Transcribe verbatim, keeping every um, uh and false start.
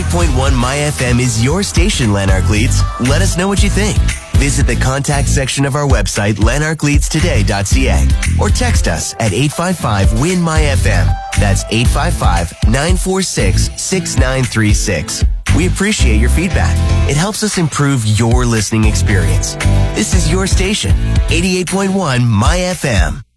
point one My F M is your station, Lanark Leeds. Let us know what you think. Visit the contact section of our website, lanark leeds today dot c a, or text us at eight five five, W I N, M Y F M. That's eight five five, nine four six, six nine three six. We appreciate your feedback. It helps us improve your listening experience. This is your station, eighty-eight point one My F M.